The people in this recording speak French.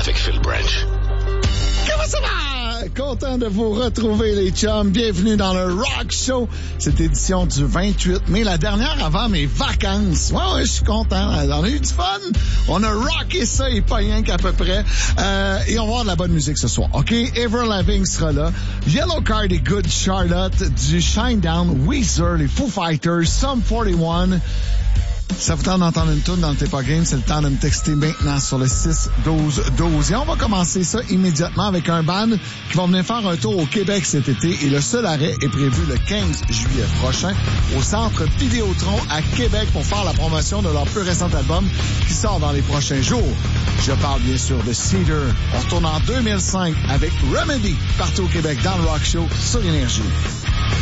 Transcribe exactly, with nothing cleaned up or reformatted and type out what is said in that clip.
avec Phil Branch. Comment ça va? Content de vous retrouver, les chums. Bienvenue dans le Rock Show. Cette édition du vingt-huit mai, la dernière avant mes vacances. Ouais, ouais, je suis content. On a eu du fun. On a rocké ça et pas rien qu'à peu près. Euh, et on va avoir de la bonne musique ce soir. OK? Avril Lavigne sera là. Yellow Card et Good Charlotte, du Shinedown, Weezer, les Foo Fighters, Sum forty-one. Ça vous tente d'entendre une tune dans le T'es pas game, c'est le temps de me texter maintenant sur le six douze douze. Et on va commencer ça immédiatement avec un band qui va venir faire un tour au Québec cet été. Et le seul arrêt est prévu le quinze juillet prochain au Centre Vidéotron à Québec pour faire la promotion de leur plus récent album qui sort dans les prochains jours. Je parle bien sûr de Cedar. On retourne en deux mille cinq avec Remedy partout au Québec dans le Rock Show sur Énergie.